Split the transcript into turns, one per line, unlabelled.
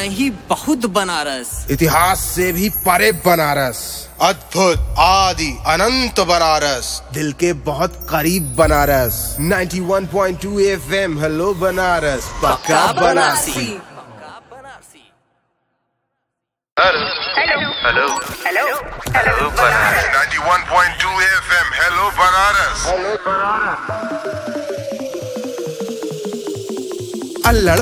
नहीं बहुत बनारस,
इतिहास से भी परे बनारस,
अद्भुत आदि अनंत बनारस,
दिल के बहुत करीब बनारस। 91.2 FM हेलो बनारस, पक्का Banarasi.
Hello hello hello hello Banaras.
91.2 FM hello Banaras.
अल्लड़